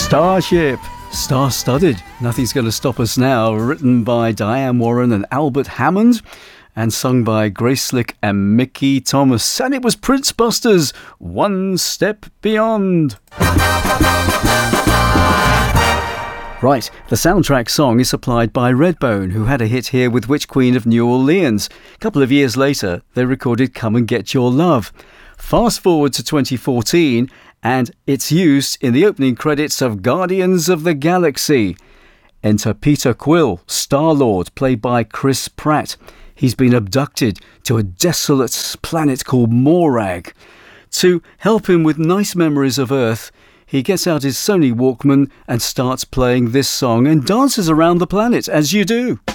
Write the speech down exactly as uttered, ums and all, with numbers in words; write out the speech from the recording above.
Starship, star-studded, Nothing's Gonna Stop Us Now, written by Diane Warren and Albert Hammond, and sung by Grace Slick and Mickey Thomas. And it was Prince Buster's One Step Beyond. Right, the soundtrack song is supplied by Redbone, who had a hit here with Witch Queen of New Orleans. A couple of years later, they recorded Come and Get Your Love. Fast forward to twenty fourteen, and it's used in the opening credits of Guardians of the Galaxy. Enter Peter Quill, Star-Lord, played by Chris Pratt. He's been abducted to a desolate planet called Morag. To help him with nice memories of Earth, he gets out his Sony Walkman and starts playing this song and dances around the planet, as you do.